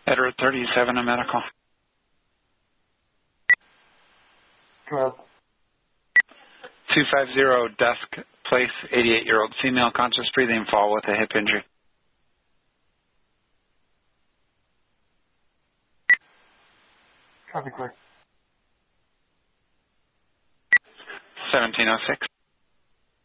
Edward 37, a medical. Come on. 250 Dusk Place, 88-year-old female, conscious breathing, fall with a hip injury. Copy, clear. 1706.